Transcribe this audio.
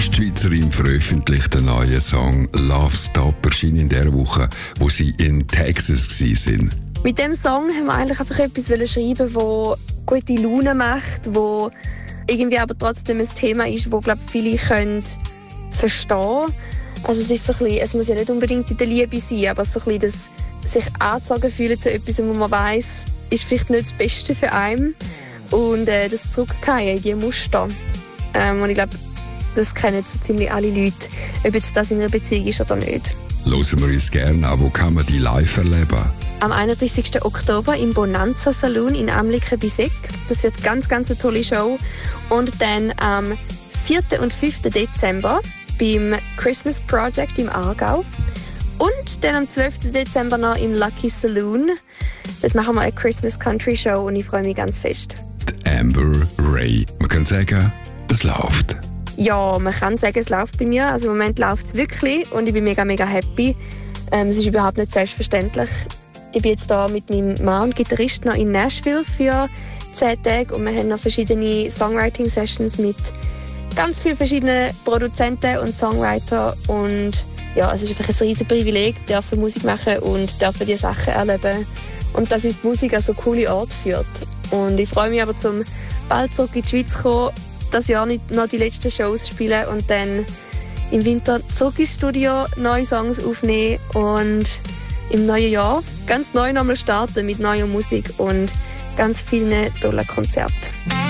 Ostschweizerin veröffentlicht einen neuen Song «Love Stop», erschien in der Woche, wo sie in Texas waren. Mit dem Song haben wir eigentlich einfach etwas schreiben, das gute Laune macht, wo irgendwie aber trotzdem ein Thema ist, das, glaube ich, viele können verstehen. Also es ist so ein bisschen, es muss ja nicht unbedingt in der Liebe sein, aber so ein bisschen das sich angezogen fühlen zu etwas, wo man weiss, ist vielleicht nicht das Beste für einen. Und das Zurückgehen in diese Muster. Und ich glaube, das kennen so ziemlich alle Leute, ob jetzt das in einer Beziehung ist oder nicht. Hören wir uns gerne an. Wo kann man die live erleben? Am 31. Oktober im Bonanza Saloon in Amliken bei Seck. Das wird ganz eine tolle Show. Und dann am 4. und 5. Dezember beim Christmas Project im Aargau. Und dann am 12. Dezember noch im Lucky Saloon. Dort machen wir eine Christmas Country Show und ich freue mich ganz fest. Die Amber Ray. Man kann sagen, es läuft. Ja, man kann sagen, es läuft bei mir. Also im Moment läuft es wirklich und ich bin mega happy. Es ist überhaupt nicht selbstverständlich. Ich bin jetzt hier mit meinem Mann und Gitarrist noch in Nashville für 10 Tage und wir haben noch verschiedene Songwriting-Sessions mit ganz vielen verschiedenen Produzenten und Songwritern. Und ja, es ist einfach ein riesiges Privileg, dürfen Musik machen und dürfen diese Sachen erleben. Und dass uns die Musik an so coole Orte führt. Und ich freue mich aber, zum bald zurück in die Schweiz zu kommen, das Jahr nicht noch die letzten Shows spielen und dann im Winter zurück ins Studio neue Songs aufnehmen und im neuen Jahr ganz neu nochmal starten mit neuer Musik und ganz vielen tollen Konzerten.